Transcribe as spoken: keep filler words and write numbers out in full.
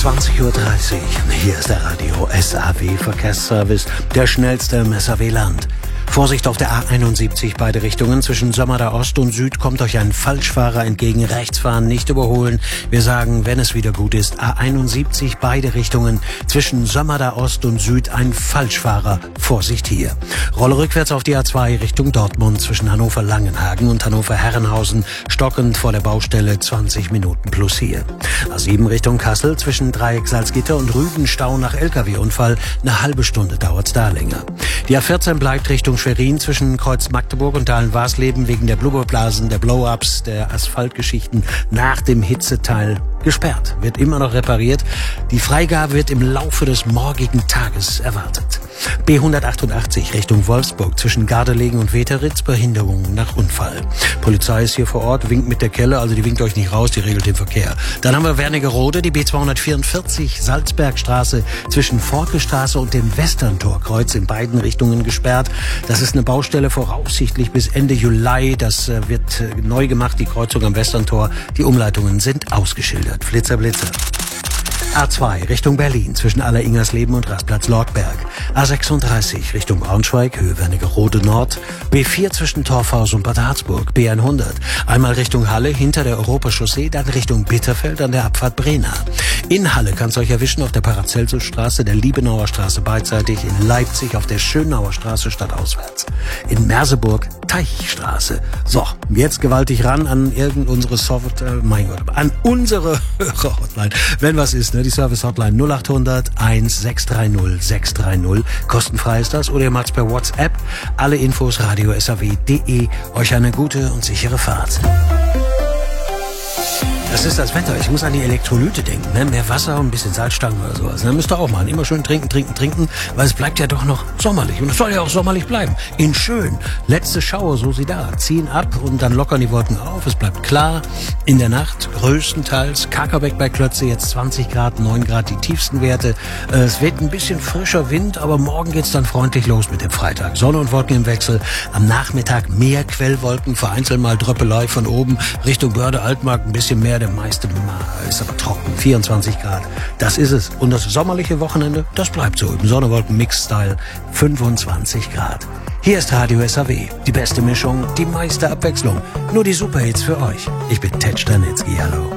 zwanzig Uhr dreißig. Hier ist der Radio S A W Verkehrsservice, der schnellste im S A W-Land. Vorsicht auf der A einundsiebzig, beide Richtungen. Zwischen Sömmerda Ost und Süd kommt euch ein Falschfahrer entgegen. Rechts fahren, nicht überholen. Wir sagen, wenn es wieder gut ist, A einundsiebzig, beide Richtungen. Zwischen Sömmerda Ost und Süd ein Falschfahrer. Vorsicht hier. Rolle rückwärts auf die A zwei Richtung Dortmund. Zwischen Hannover-Langenhagen und Hannover-Herrenhausen. Stockend vor der Baustelle, zwanzig Minuten plus hier. A sieben Richtung Kassel. Zwischen Dreieck Salzgitter und Rüdenstau nach L K W-Unfall. Eine halbe Stunde dauert's da länger. Die A vierzehn bleibt Richtung Schwerin zwischen Kreuz Magdeburg und Dahlen-Warsleben wegen der Blubberblasen, der Blow-Ups, der Asphaltgeschichten nach dem Hitzeteil gesperrt. Wird immer noch repariert. Die Freigabe wird im Laufe des morgigen Tages erwartet. B hundertachtundachtzig Richtung Wolfsburg zwischen Gardelegen und Weteritz, Behinderung nach Unfall. Polizei ist hier vor Ort, winkt mit der Kelle, also die winkt euch nicht raus, die regelt den Verkehr. Dann haben wir Wernigerode, die B zweihundertvierundvierzig Salzbergstraße zwischen Forkelstraße und dem Westerntorkreuz in beiden Richtungen gesperrt. Das ist eine Baustelle voraussichtlich bis Ende Juli. Das wird neu gemacht, die Kreuzung am Westerntor. Die Umleitungen sind ausgeschildert. Flitzer, Blitzer. A zwei Richtung Berlin zwischen Aller-Ingersleben und Rastplatz Lortberg. A sechsunddreißig Richtung Braunschweig, Höhe Wernigerode Nord. B vier zwischen Torfhaus und Bad Harzburg. B hundert einmal Richtung Halle hinter der Europachaussee, dann Richtung Bitterfeld an der Abfahrt Brena. In Halle kann's euch erwischen auf der Paracelsusstraße, der Liebenauer Straße beidseitig, in Leipzig auf der Schönauer Straße stadtauswärts. In Merseburg Teichstraße. So, jetzt gewaltig ran an irgend unsere Soft, äh, mein Gott, an unsere Hörer-Hotline. Wenn was ist, ne, die Service-Hotline null achthundert eins sechs drei null sechs drei null. Kostenfrei ist das, oder ihr macht's per WhatsApp. Alle Infos radio s a w punkt de. Euch eine gute und sichere Fahrt. Das ist das Wetter. Ich muss an die Elektrolyte denken. Ne? Mehr Wasser und ein bisschen Salzstangen oder sowas. Ne? Müsst ihr auch machen. Immer schön trinken, trinken, trinken, weil es bleibt ja doch noch sommerlich. Und es soll ja auch sommerlich bleiben. In schön. Letzte Schauer, so sie da. Ziehen ab und dann lockern die Wolken auf. Es bleibt klar. In der Nacht größtenteils. Kakerbeck bei Klötze jetzt zwanzig Grad, neun Grad die tiefsten Werte. Es wird ein bisschen frischer Wind, aber morgen geht's dann freundlich los mit dem Freitag. Sonne und Wolken im Wechsel. Am Nachmittag mehr Quellwolken, vereinzelt mal Dröppelei von oben Richtung Börde Altmark, ein bisschen mehr. Der meiste ist aber trocken, vierundzwanzig Grad. Das ist es. Und das sommerliche Wochenende, das bleibt so. Im Sonne-Wolken-Mix-Style fünfundzwanzig Grad. Hier ist Radio S A W. Die beste Mischung, die meiste Abwechslung. Nur die Superhits für euch. Ich bin Ted Stanitzky. Hallo.